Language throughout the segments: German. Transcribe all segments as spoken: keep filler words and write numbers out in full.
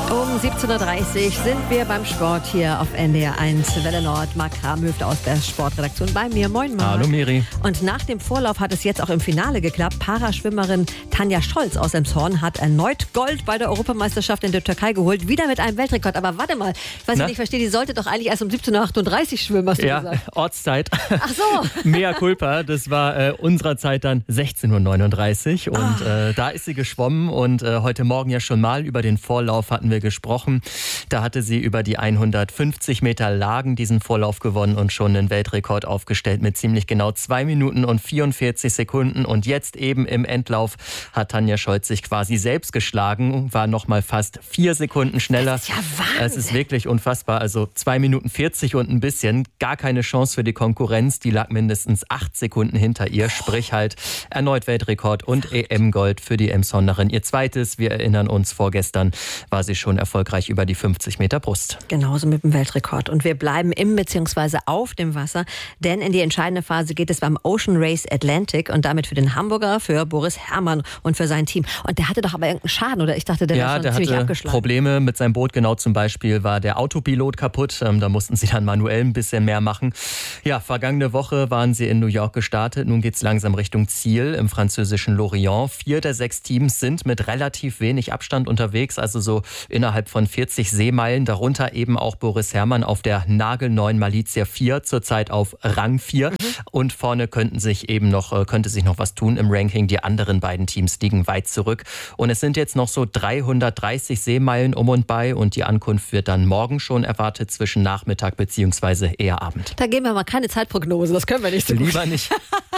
Um siebzehn Uhr dreißig sind wir beim Sport hier auf N D R eins Welle Nord. Marc Kramhöfte aus der Sportredaktion bei mir. Moin, Marc. Hallo, Miri. Und nach dem Vorlauf hat es jetzt auch im Finale geklappt. Paraschwimmerin Tanja Scholz aus Emshorn hat erneut Gold bei der Europameisterschaft in der Türkei geholt. Wieder mit einem Weltrekord. Aber warte mal, ich weiß Na? nicht, ich verstehe, die sollte doch eigentlich erst um siebzehn Uhr achtunddreißig schwimmen, hast du Ja, gesagt. Ortszeit. Ach so. Mea culpa. Das war äh, unserer Zeit dann sechzehn Uhr neununddreißig. Und Ah. äh, da ist sie geschwommen. Und äh, heute Morgen ja schon mal über den Vorlauf hatten wir gesprochen. Da hatte sie über die hundertfünfzig Meter Lagen diesen Vorlauf gewonnen und schon einen Weltrekord aufgestellt mit ziemlich genau zwei Minuten und vierundvierzig Sekunden. Und jetzt eben im Endlauf hat Tanja Scholz sich quasi selbst geschlagen, war noch mal fast vier Sekunden schneller. Das ist ja Wahnsinn. Es ist wirklich unfassbar. Also zwei Minuten vierzig und ein bisschen. Gar keine Chance für die Konkurrenz. Die lag mindestens acht Sekunden hinter ihr. Sprich halt erneut Weltrekord und E M-Gold für die Emshornerin. Ihr zweites, wir erinnern uns, vorgestern war sie schon erfolgreich über die fünfzig Meter Brust. Genauso mit dem Weltrekord. Und wir bleiben im bzw. auf dem Wasser, denn in die entscheidende Phase geht es beim Ocean Race Atlantic und damit für den Hamburger, für Boris Herrmann und für sein Team. Und der hatte doch aber irgendeinen Schaden, oder? Ich dachte, der ja, war schon der ziemlich hatte abgeschlagen. Probleme mit seinem Boot. Genau, zum Beispiel war der Autopilot kaputt. Ähm, da mussten sie dann manuell ein bisschen mehr machen. Ja, vergangene Woche waren sie in New York gestartet. Nun geht es langsam Richtung Ziel im französischen Lorient. Vier der sechs Teams sind mit relativ wenig Abstand unterwegs, also so innerhalb von vierzig Seemeilen. Darunter eben auch Boris Herrmann auf der nagelneuen Malizia vier, zurzeit auf Rang vier. Mhm. Und vorne könnten sich eben noch, könnte sich noch was tun im Ranking. Die anderen beiden Teams liegen weit zurück. Und es sind jetzt noch so dreihundertdreißig Seemeilen um und bei. Und die Ankunft wird dann morgen schon erwartet, zwischen Nachmittag bzw. eher Abend. Da geben wir mal keine Zeitprognose, das können wir nicht so gut. Lieber nicht.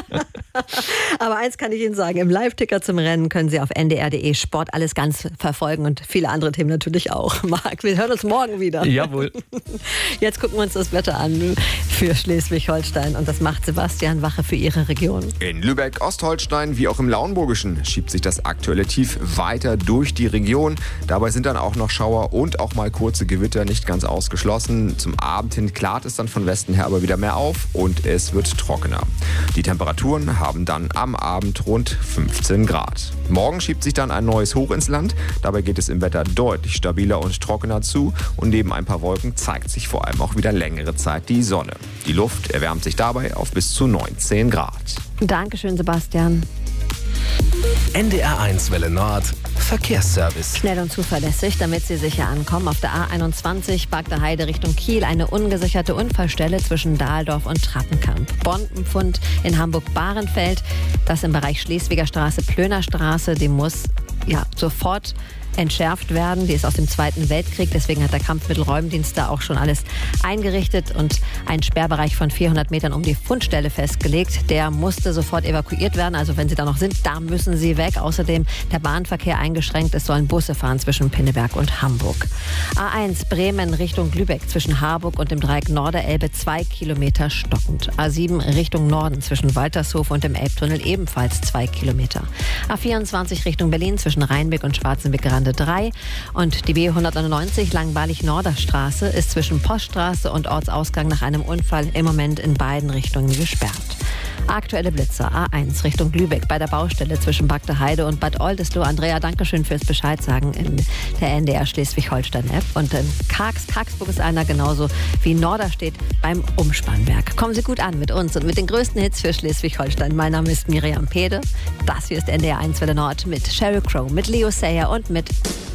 Aber eins kann ich Ihnen sagen, im Live-Ticker zum Rennen können Sie auf n d r punkt d e Sport alles ganz verfolgen und viele andere Themen natürlich auch. Marc, wir hören uns morgen wieder. Jawohl. Jetzt gucken wir uns das Wetter an für Schleswig-Holstein und das macht Sebastian Wache für Ihre Region. In Lübeck, Ostholstein wie auch im Lauenburgischen schiebt sich das aktuelle Tief weiter durch die Region. Dabei sind dann auch noch Schauer und auch mal kurze Gewitter nicht ganz ausgeschlossen. Zum Abend hin klart es dann von Westen her aber wieder mehr auf und es wird trockener. Die Temperaturen haben dann am Abend rund fünfzehn Grad. Morgen schiebt sich dann ein neues Hoch ins Land. Dabei geht es im Wetter deutlich stabiler und trockener zu und neben ein paar Wolken zeigt sich vor allem auch wieder längere Zeit die Sonne. Die Luft erwärmt sich dabei auf bis zu neunzehn Grad. Dankeschön, Sebastian. N D R eins Welle Nord Verkehrsservice. Schnell und zuverlässig, damit Sie sicher ankommen. Auf der A einundzwanzig Bagder Heide Richtung Kiel eine ungesicherte Unfallstelle zwischen Dahldorf und Trappenkamp. Bombenfund in Hamburg-Bahrenfeld, das im Bereich Schleswiger Straße, Plöner Straße, die muss ja sofort entschärft werden. Die ist aus dem Zweiten Weltkrieg, deswegen hat der Kampfmittelräumdienst da auch schon alles eingerichtet und einen Sperrbereich von vierhundert Metern um die Fundstelle festgelegt. Der musste sofort evakuiert werden, also wenn Sie da noch sind, da müssen Sie weg. Außerdem der Bahnverkehr eingeschränkt, es sollen Busse fahren zwischen Pinneberg und Hamburg. A eins Bremen Richtung Lübeck zwischen Harburg und dem Dreieck Norderelbe zwei Kilometer stockend. A sieben Richtung Norden zwischen Waltershof und dem Elbtunnel ebenfalls zwei Kilometer. A vierundzwanzig Richtung Berlin zwischen Rheinbeck und Schwarzenbeck-Rande drei und die B hundertneunundneunzig Langbalich-Norderstraße ist zwischen Poststraße und Ortsausgang nach einem Unfall im Moment in beiden Richtungen gesperrt. Aktuelle Blitzer A eins Richtung Lübeck bei der Baustelle zwischen Bagder Heide und Bad Oldesloe. Andrea, dankeschön fürs Bescheid sagen in der N D R Schleswig-Holstein-App. Und in Karks, Karksburg ist einer genauso wie Norderstedt beim Umspannwerk. Kommen Sie gut an mit uns und mit den größten Hits für Schleswig-Holstein. Mein Name ist Miriam Pede. Das hier ist N D R eins Welle Nord mit Sheryl Crow, mit Leo Sayer und mit